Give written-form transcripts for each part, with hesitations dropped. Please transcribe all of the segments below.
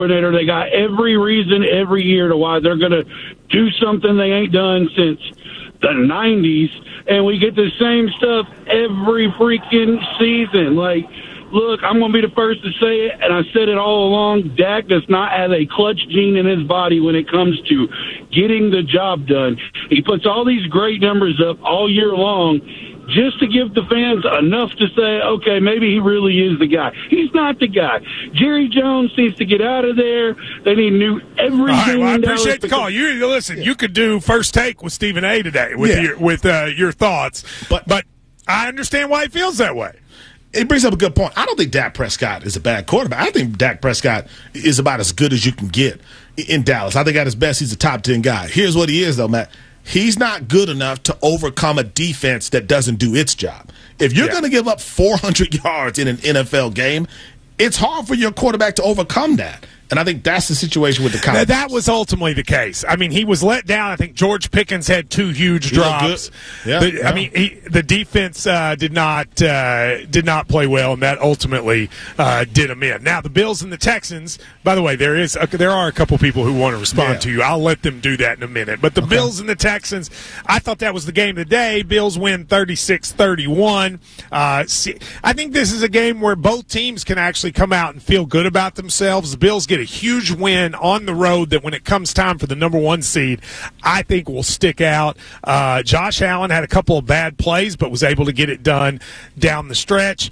coordinator. They got every reason every year to why they're going to do something they ain't done since the 90s, and we get the same stuff every freaking season. Like, look, I'm going to be the first to say it, and I said it all along. Dak does not have a clutch gene in his body when it comes to getting the job done. He puts all these great numbers up all year long just to give the fans enough to say, okay, maybe he really is the guy. He's not the guy. Jerry Jones needs to get out of there. They need everything. All right, well, I appreciate the call. Listen, you could do First Take with Stephen A. today with your thoughts, but I understand why he feels that way. It brings up a good point. I don't think Dak Prescott is a bad quarterback. I think Dak Prescott is about as good as you can get in Dallas. I think at his best, he's a top 10 guy. Here's what he is, though, Matt. He's not good enough to overcome a defense that doesn't do its job. If you're going to give up 400 yards in an NFL game, it's hard for your quarterback to overcome that. And I think that's the situation with the Cowboys. That was ultimately the case. I mean, he was let down. I think George Pickens had 2 huge drops. I mean, the defense did not play well, and that ultimately did him in. Now, the Bills and the Texans. By the way, there are a couple people who want to respond to you. I'll let them do that in a minute. But the Bills and the Texans, I thought that was the game of the day. Bills win 36-31. I think this is a game where both teams can actually come out and feel good about themselves. The Bills get a huge win on the road that when it comes time for the number 1 seed, I think will stick out. Josh Allen had a couple of bad plays, but was able to get it done down the stretch.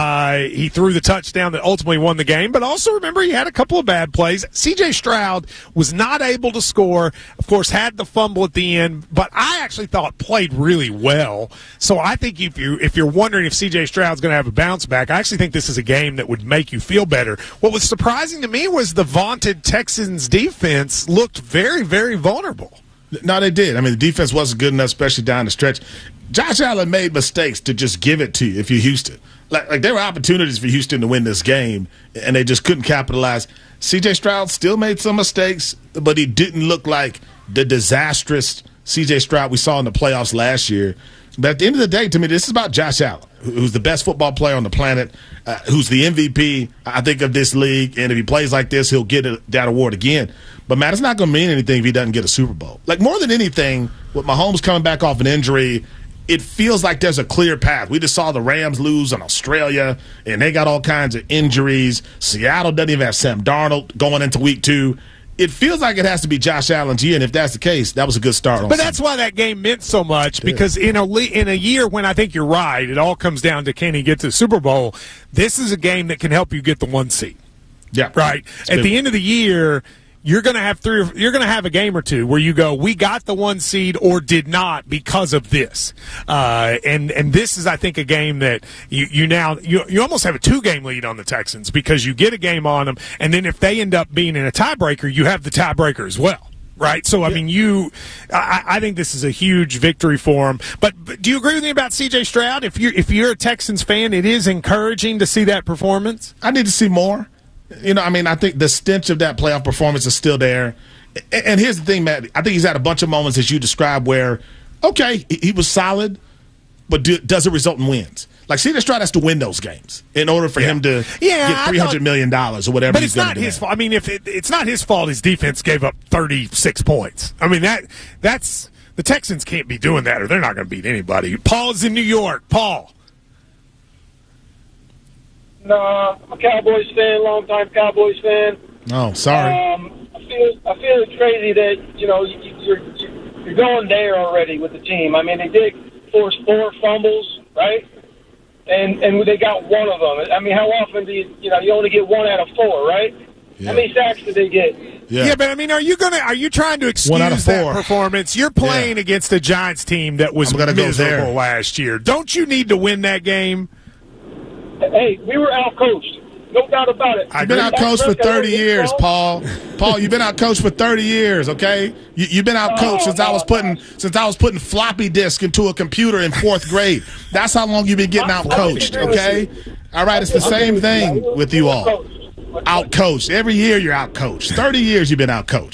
He threw the touchdown that ultimately won the game, but also remember he had a couple of bad plays. C.J. Stroud was not able to score, of course, had the fumble at the end, but I actually thought played really well. So I think if you're wondering if C.J. Stroud's going to have a bounce back, I actually think this is a game that would make you feel better. What was surprising to me was the vaunted Texans defense looked very, very vulnerable. No, they did. I mean, the defense wasn't good enough, especially down the stretch. Josh Allen made mistakes to just give it to you if you're Houston. Like there were opportunities for Houston to win this game, and they just couldn't capitalize. C.J. Stroud still made some mistakes, but he didn't look like the disastrous C.J. Stroud we saw in the playoffs last year. But at the end of the day, to me, this is about Josh Allen, who's the best football player on the planet, who's the MVP, I think, of this league. And if he plays like this, he'll get that award again. But, Matt, it's not going to mean anything if he doesn't get a Super Bowl. Like, more than anything, with Mahomes coming back off an injury, it feels like there's a clear path. We just saw the Rams lose in Australia, and they got all kinds of injuries. Seattle doesn't even have Sam Darnold going into week 2. It feels like it has to be Josh Allen's year, and if that's the case, that was a good start. But that's why that game meant so much, because in a year when I think you're right, it all comes down to can he get to the Super Bowl. This is a game that can help you get the 1 seed. Yeah, right. At the end of the year, you're going to have a game or two where you go, we got the 1 seed or did not because of this. And this is, I think, a game that you almost have a 2-game lead on the Texans because you get a game on them, and then if they end up being in a tiebreaker, you have the tiebreaker as well. Right, so I mean, I think this is a huge victory for him. But do you agree with me about C.J. Stroud? If you're a Texans fan, it is encouraging to see that performance. I need to see more. I mean, I think the stench of that playoff performance is still there. And here's the thing, Matt. I think he's had a bunch of moments, as you described, where, okay, he was solid, but does it result in wins? Like, C.J. Stroud has to win those games in order for him to get $300 million or whatever. But it's not his fault. I mean, it's not his fault his defense gave up 36 points. I mean, that's the Texans can't be doing that, or they're not going to beat anybody. Paul's in New York. Paul. No, I'm a Cowboys fan, longtime Cowboys fan. Oh, sorry. I feel it's crazy that you're going there already with the team. I mean, they did force 4 fumbles, right? And they got 1 of them. I mean, how often do you only get 1 out of 4, right? Yeah. How many sacks did they get? Yeah, but I mean, are you trying to excuse that performance? You're playing against a Giants team that was miserable last year. Don't you need to win that game? Hey, we were out-coached. No doubt about it. You've been out-coached for 30 years, Paul. Paul, you've been out-coached for 30 years, okay? You've been out-coached since I was putting floppy disk into a computer in 4th grade. That's how long you've been getting out-coached, okay? All right, it's the same thing with you all. Out-coached. Every year you're out-coached. 30 years you've been out-coached.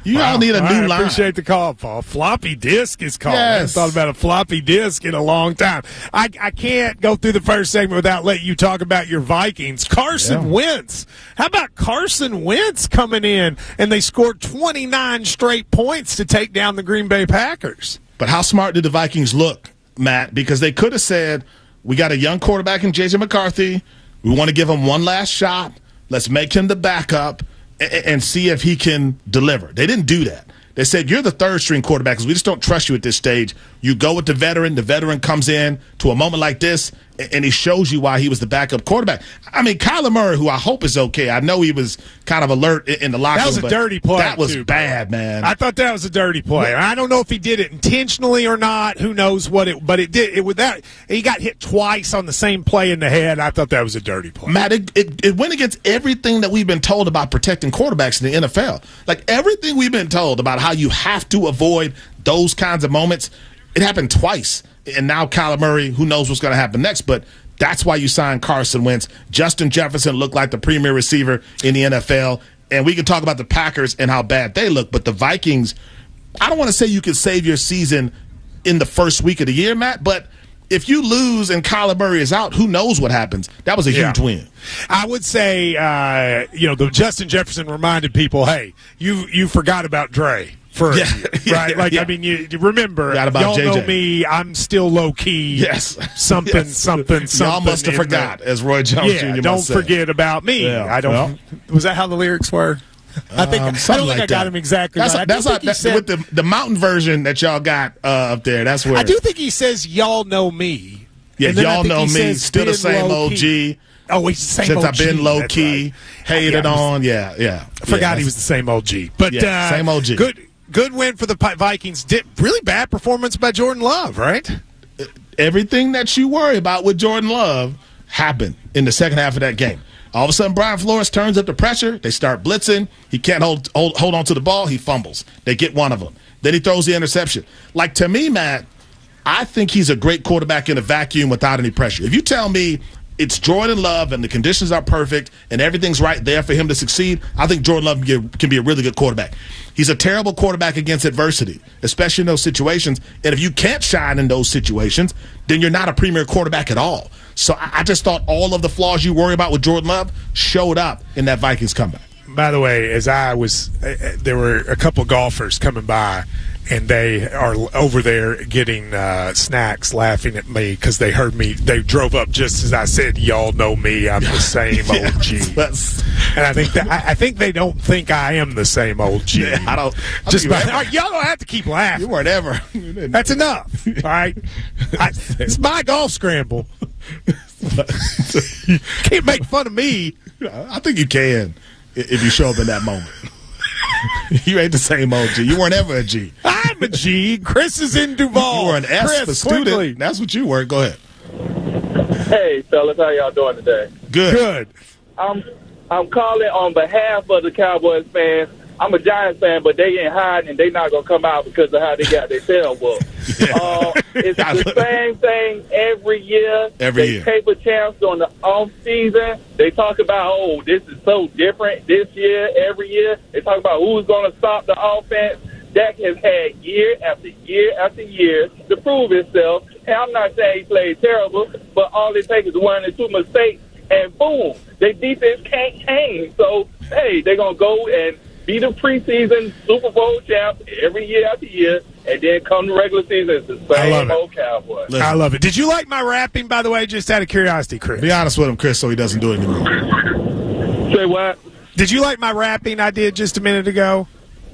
You all need a new line. I appreciate the call, Paul. Floppy disk is called. Yes. I haven't thought about a floppy disk in a long time. I can't go through the first segment without letting you talk about your Vikings. Carson Wentz. How about Carson Wentz coming in and they scored 29 straight points to take down the Green Bay Packers? But how smart did the Vikings look, Matt? Because they could have said, we got a young quarterback in J.J. McCarthy. We want to give him one last shot. Let's make him the backup and see if he can deliver. They didn't do that. They said, you're the third-string quarterback because we just don't trust you at this stage. You go with the veteran. The veteran comes in to a moment like this, and he shows you why he was the backup quarterback. I mean, Kyler Murray, who I hope is okay. I know he was kind of alert in the locker room. That was a dirty play. That was bad, man. I thought that was a dirty play. I don't know if he did it intentionally or not. Who knows what it? But it did. It with that he got hit twice on the same play in the head. I thought that was a dirty play. Matt, it went against everything that we've been told about protecting quarterbacks in the NFL. Like everything we've been told about how you have to avoid those kinds of moments. It happened twice. And now Kyler Murray, who knows what's going to happen next, but that's why you signed Carson Wentz. Justin Jefferson looked like the premier receiver in the NFL. And we can talk about the Packers and how bad they look, but the Vikings, I don't want to say you can save your season in the first week of the year, Matt, but if you lose and Kyler Murray is out, who knows what happens? That was a huge win. I would say, the Justin Jefferson reminded people, hey, you forgot about Dre. Right? I mean, you remember, y'all JJ. know me, I'm still low-key. Yes. Something. Y'all must have forgot, as Roy Jones Jr. don't must say. forget about me. Yeah. Was that how the lyrics were? I don't think I got him exactly right. With the mountain version that y'all got up there, that's where. I do think he says, y'all know me. Yeah, y'all know me. Still the same OG. Oh, he's the same Since OG. I've been low-key, hated on. Yeah. I forgot he was the same OG. But same OG. Good win for the Vikings. Really bad performance by Jordan Love, right? Everything that you worry about with Jordan Love happened in the second half of that game. All of a sudden, Brian Flores turns up the pressure. They start blitzing. He can't hold on to the ball. He fumbles. They get one of them. Then he throws the interception. Like, to me, Matt, I think he's a great quarterback in a vacuum without any pressure. If you tell me it's Jordan Love and the conditions are perfect and everything's right there for him to succeed, I think Jordan Love can be a really good quarterback. He's a terrible quarterback against adversity, especially in those situations. And if you can't shine in those situations, then you're not a premier quarterback at all. So I just thought all of the flaws you worry about with Jordan Love showed up in that Vikings comeback. By the way, there were a couple golfers coming by, and they are over there getting snacks, laughing at me because they heard me. They drove up just as I said, "Y'all know me. I'm the same OG." And I think they don't think I am the same OG. Yeah, I don't. Y'all don't have to keep laughing. You weren't ever. That's enough. All right. It's my golf scramble. You can't make fun of me. I think you can if you show up in that moment. You ain't the same OG. You weren't ever a G. I'm a G. Chris is in Duval. You were an S for student. Quickly. That's what you were. Go ahead. Hey, fellas. How y'all doing today? Good. I'm calling on behalf of the Cowboys fans. I'm a Giants fan, but they ain't hiding, and they not going to come out because of how they got their tail whooped. It's the same thing every year. They paper champs during the off season. They talk about, this is so different this year, every year. They talk about who's going to stop the offense. Dak has had year after year after year to prove himself. And I'm not saying he played terrible, but all it takes is one or two mistakes, and boom, their defense can't hang. So, hey, they're going to go and be the preseason Super Bowl champs every year after year, and then come the regular season, it's the same old Cowboys. Listen. I love it. Did you like my rapping, by the way, just out of curiosity, Chris? Be honest with him, Chris, so he doesn't do it anymore. Say what? Did you like my rapping I did just a minute ago?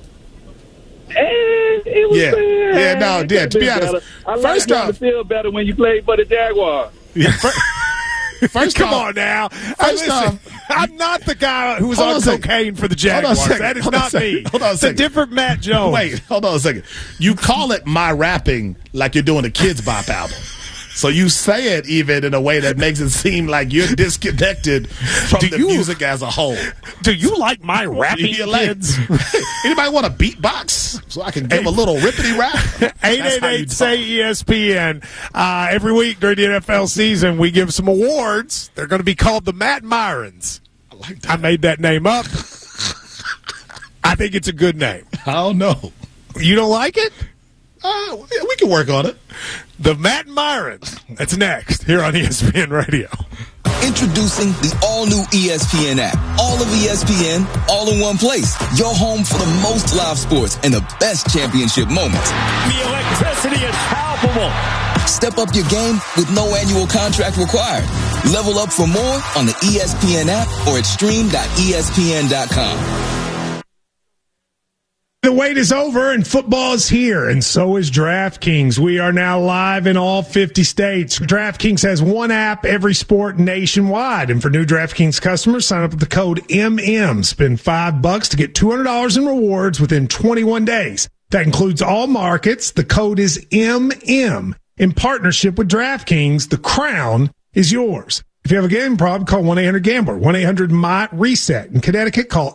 It was bad. To be honest, first off, to feel better when you played for the Jaguars. Yeah, come on now. I'm not the guy who was on cocaine for the Jaguars. That is not me. It's a different Matt Jones. Wait, hold on a second. You call it my rapping like you're doing a Kids Bop album. So you say it even in a way that makes it seem like you're disconnected from the music as a whole. Do you like my rapping, kids? Anybody want a beatbox so I can give a little rippity rap? 888-SAY-ESPN. Every week during the NFL season, we give some awards. They're going to be called the Matt Myrons. I like that. I made that name up. I think it's a good name. I don't know. You don't like it? We can work on it. The Matt Myrons. That's next here on ESPN Radio. Introducing the all-new ESPN app. All of ESPN, all in one place. Your home for the most live sports and the best championship moments. The electricity is palpable. Step up your game with no annual contract required. Level up for more on the ESPN app or at stream.espn.com. The wait is over and football is here, and so is DraftKings. We are now live in all 50 states. DraftKings has one app, every sport nationwide. And for new DraftKings customers, sign up with the code MM. Spend $5 to get $200 in rewards within 21 days. That includes all markets. The code is MM. In partnership with DraftKings, the crown is yours. If you have a gambling problem, call 1-800-GAMBLER, 1-800-MY-RESET. In Connecticut, call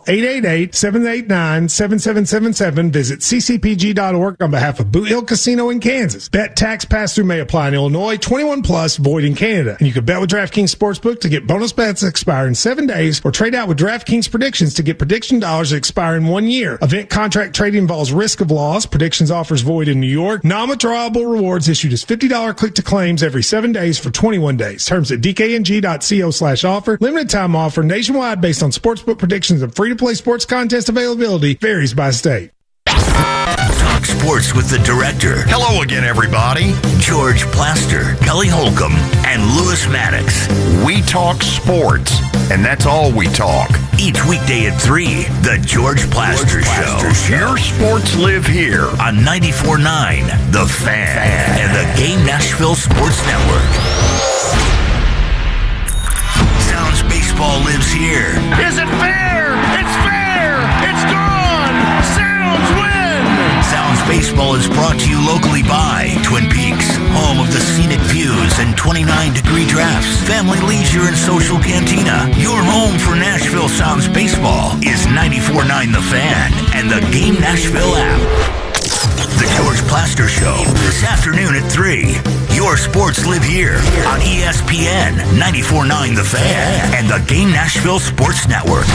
888-789-7777. Visit ccpg.org on behalf of Boot Hill Casino in Kansas. Bet tax pass-through may apply in Illinois, 21 plus, void in Canada. And you can bet with DraftKings Sportsbook to get bonus bets that expire in 7 days, or trade out with DraftKings Predictions to get prediction dollars that expire in 1 year. Event contract trading involves risk of loss. Predictions offers void in New York. Non-withdrawable rewards issued as $50 click-to-claims every 7 days for 21 days. Terms at DKNG.co/offer. Limited time offer nationwide based on sportsbook predictions and free-to-play sports contest availability. Varies by state. Talk sports with the director. Hello again, everybody. George Plaster, Kelly Holcomb, and Lewis Maddox. We talk sports, and that's all we talk. Each weekday at 3, the George Plaster Show. Your sports live here on 94.9, The Fan, and the Game Nashville Sports Network. Sounds baseball lives here. Is it fair? It's fair. It's gone. Sounds win. Sounds Baseball is brought to you locally by Twin Peaks, home of the scenic views and 29-degree drafts, family leisure and social cantina. Your home for Nashville Sounds Baseball is 94.9 The Fan and the Game Nashville app. The George Plaster Show, this afternoon at 3. Your sports live here on ESPN 94.9 The Fan and the Game Nashville Sports Network.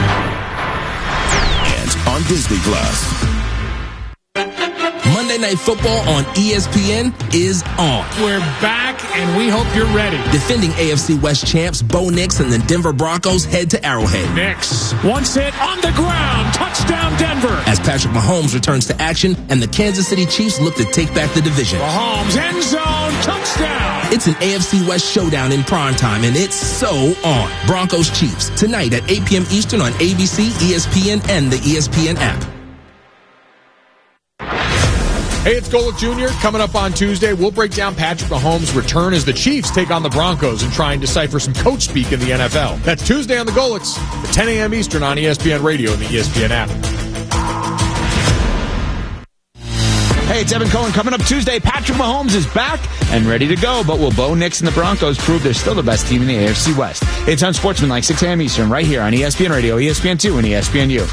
And on Disney Plus. Monday Night Football on ESPN is on. We're back, and we hope you're ready. Defending AFC West champs Bo Nix and the Denver Broncos head to Arrowhead. Nix, once hit on the ground, touchdown Denver. As Patrick Mahomes returns to action and the Kansas City Chiefs look to take back the division. Mahomes, end zone, touchdown. It's an AFC West showdown in primetime, and it's so on. Broncos Chiefs, tonight at 8 p.m. Eastern on ABC, ESPN, and the ESPN app. Hey, it's Golick Jr. Coming up on Tuesday, we'll break down Patrick Mahomes' return as the Chiefs take on the Broncos and try and decipher some coach speak in the NFL. That's Tuesday on the Golicks at 10 a.m. Eastern on ESPN Radio and the ESPN app. Hey, it's Evan Cohen. Coming up Tuesday, Patrick Mahomes is back and ready to go, but will Bo Nix and the Broncos prove they're still the best team in the AFC West? It's Unsportsmanlike, 6 a.m. Eastern, right here on ESPN Radio, ESPN2, and ESPNU.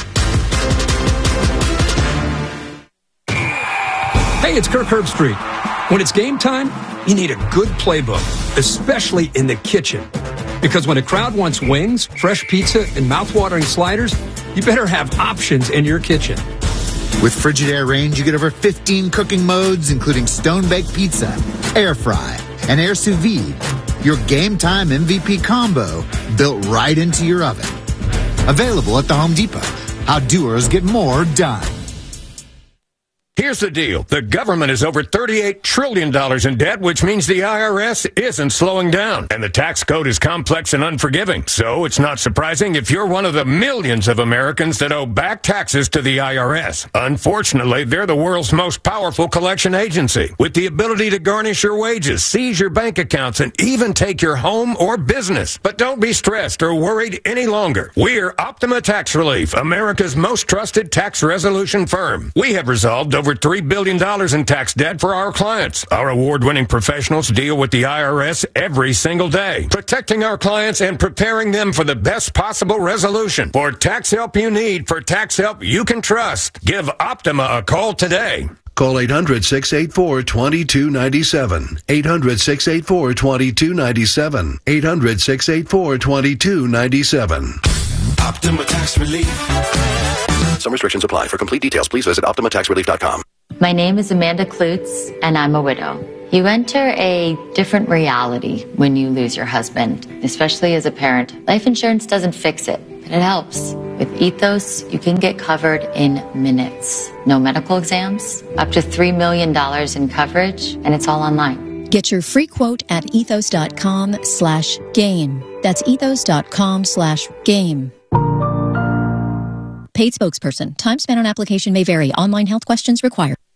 Hey, it's Kirk Herbstreit. When it's game time, you need a good playbook, especially in the kitchen. Because when a crowd wants wings, fresh pizza, and mouthwatering sliders, you better have options in your kitchen. With Frigidaire Range, you get over 15 cooking modes, including stone-baked pizza, air fry, and air sous vide. Your game time MVP combo built right into your oven. Available at the Home Depot. How doers get more done. Here's the deal. The government is over $38 trillion in debt, which means the IRS isn't slowing down. And the tax code is complex and unforgiving. So it's not surprising if you're one of the millions of Americans that owe back taxes to the IRS. Unfortunately, they're the world's most powerful collection agency, with the ability to garnish your wages, seize your bank accounts, and even take your home or business. But don't be stressed or worried any longer. We're Optima Tax Relief, America's most trusted tax resolution firm. We have resolved over $3 billion in tax debt for our clients. Our award-winning professionals deal with the IRS every single day, protecting our clients and preparing them for the best possible resolution. For tax help you need, for tax help you can trust, give Optima a call today. Call 800-684-2297. 800-684-2297. 800-684-2297. Optima Tax Relief. Some restrictions apply. For complete details, please visit OptimaTaxRelief.com. My name is Amanda Klutz, and I'm a widow. You enter a different reality when you lose your husband, especially as a parent. Life insurance doesn't fix it, but it helps. With Ethos, you can get covered in minutes. No medical exams, up to $3 million in coverage, and it's all online. Get your free quote at ethos.com/game. That's ethos.com/game. Paid spokesperson. Time spent on application may vary. Online health questions required.